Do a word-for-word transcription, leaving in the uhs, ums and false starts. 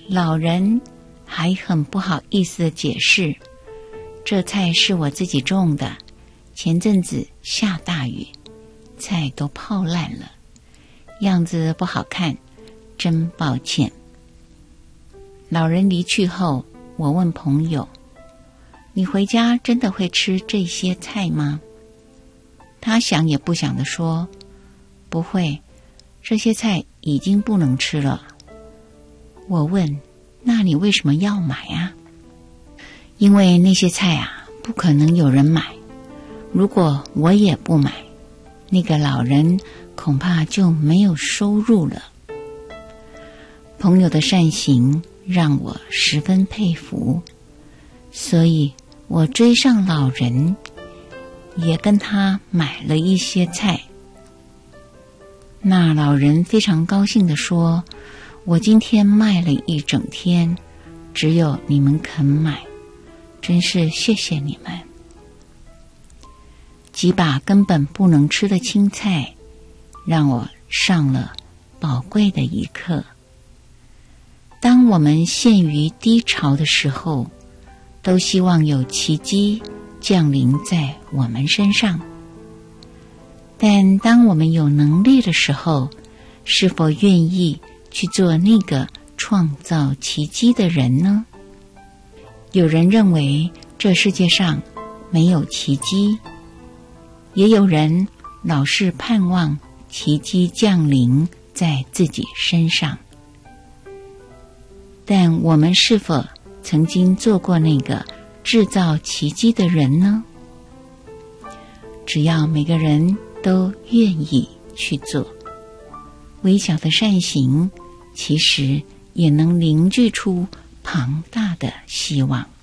老人还很不好意思地解释，这菜是我自己种的，前阵子下大雨，菜都泡烂了，样子不好看，真抱歉。老人离去后，我问朋友，你回家真的会吃这些菜吗？他想也不想地说，不会，这些菜已经不能吃了。我问，那你为什么要买啊？因为那些菜啊，不可能有人买，如果我也不买，那个老人恐怕就没有收入了。朋友的善行让我十分佩服，所以我追上老人，也跟他买了一些菜。那老人非常高兴地说，我今天卖了一整天，只有你们肯买，真是谢谢你们。几把根本不能吃的青菜，让我上了宝贵的一课。当我们陷于低潮的时候，都希望有奇迹降临在我们身上。但当我们有能力的时候，是否愿意去做那个创造奇迹的人呢？有人认为这世界上没有奇迹，也有人老是盼望奇迹降临在自己身上。但我们是否曾经做过那个制造奇迹的人呢？只要每个人都愿意去做，微小的善行其实也能凝聚出庞大的希望。